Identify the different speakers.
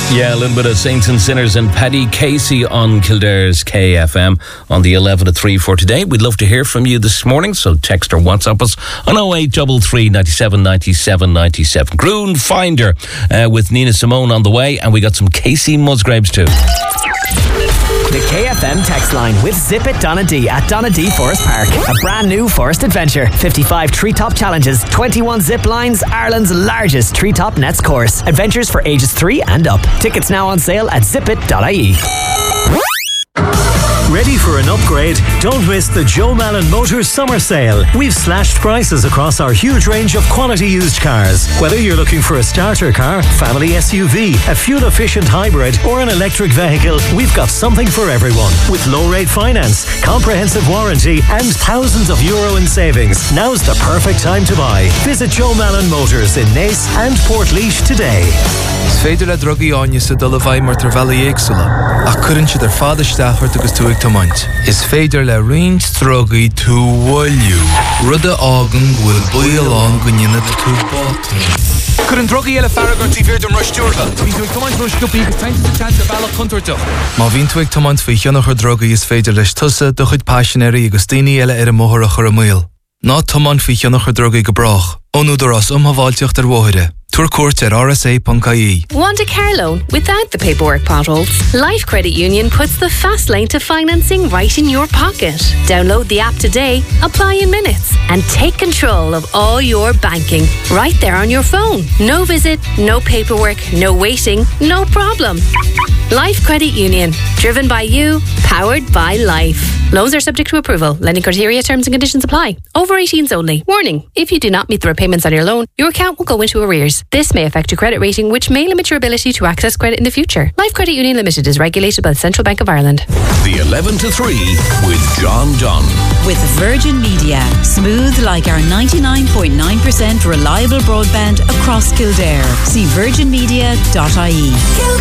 Speaker 1: Yeah, a little bit of Saints and Sinners and Paddy Casey on Kildare's KFM on the 11 to 3 for today. We'd love to hear from you this morning, so text or WhatsApp us on 0833 97 97 97. Groon Finder with Nina Simone on the way, and we got some Casey Musgraves too.
Speaker 2: The KFM text line with Zip It Donadee at Donadee Forest Park. A brand new forest adventure. 55 treetop challenges, 21 zip lines, Ireland's largest treetop nets course. Adventures for ages 3 and up. Tickets now on sale at zipit.ie.
Speaker 3: Ready for an upgrade? Don't miss the Joe Malin Motors Summer Sale. We've slashed prices across our huge range of quality used cars. Whether you're looking for a starter car, family SUV, a fuel-efficient hybrid or an electric vehicle, we've got something for everyone. With low-rate finance, comprehensive warranty and thousands of euro in savings. Now's the perfect time to buy. Visit Joe Malin Motors in Naas and Portlaoise today.
Speaker 4: Is féidir le drogaí áine sa dul a bhaid mar tar bheala éagsúla, ach cuireann siad ar fada isteachart agus túig tomaint. Is féidir le roinnt drogaí tú bhfuilliú. Rud a ágan bhfuil buailán go nionad tú bátain. Cuireann drogaí eile farragar tí bhír don ruistúrtha. Bhín túig tomaint ruisciúpaí agus tainte sa chance a bhealach chuntartach. Má bhín túig tomaint faoi cheannach ar drogaí is féidir leis tusa do chuid passionéirí agus daoine eile ar a móthach ar a míl. Ná tomaint faoi cheannach ar drogaí go brach. Ónúdar as umhaváilteocht ar bmhóide. Tour court at rsa.ie.
Speaker 5: Want a car loan without the paperwork potholes? Life Credit Union puts the fast lane to financing right in your pocket. Download the app today, apply in minutes, and take control of all your banking right there on your phone. No visit, no paperwork, no waiting, no problem. Life Credit Union. Driven by you, powered by life. Loans are subject to approval. Lending criteria, terms and conditions apply. Over 18s only. Warning, if you do not meet the repayments on your loan, your account will go into arrears. This may affect your credit rating, which may limit your ability to access credit in the future. Life Credit Union Limited is regulated by the Central Bank of Ireland.
Speaker 6: The 11 to 3 with John Dunn.
Speaker 7: With Virgin Media. Smooth like our 99.9% reliable broadband across Kildare. See virginmedia.ie.